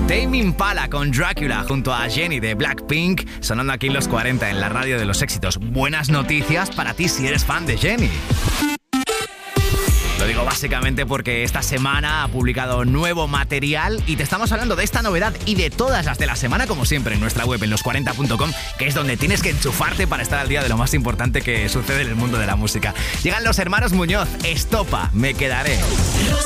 Tame Impala con Dracula junto a Jenny de Blackpink, sonando aquí en los 40 en la radio de los éxitos. Buenas noticias para ti si eres fan de Jenny. Lo digo básicamente porque esta semana ha publicado nuevo material y te estamos hablando de esta novedad y de todas las de la semana, como siempre, en nuestra web en los40.com, que es donde tienes que enchufarte para estar al día de lo más importante que sucede en el mundo de la música. Llegan los hermanos Muñoz, Estopa, Me Quedaré. Los